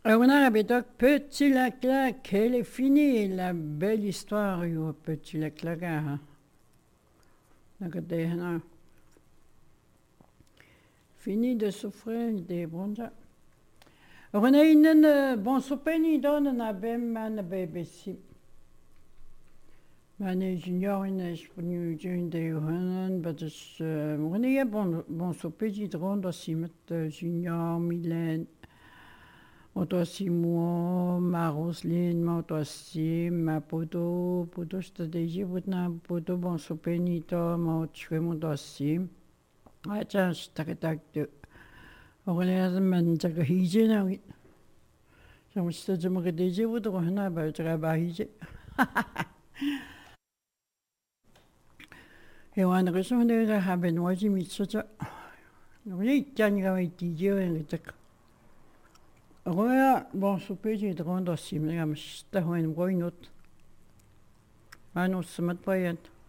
On a donc Petit Lac, elle est finie, la belle histoire, yo, Petit Lac, hein. Donc, fini de souffrir des bons. On a une bon souper, ni donne, na ben man BBC. Man junior in is nu jun de hunnen, but is on a bon souper, die dron, aussi met junior, Milen. Aussi moi, ma Roselyne, ma aussi ma poto, je déjà na poto bon souper ni to, ma tu mon aussi. Ah tiens, je t'arrête de. On est man ta que hije na oui. Je me suis dit que déjà vous devez na ba travailler. Et on a reçu de la haben waji mitsuja. Oui, tiens, il y a un DJ et Roya, bon souper, j'ai drôle aussi, mais je suis un peu une autre. Ah non, c'est pas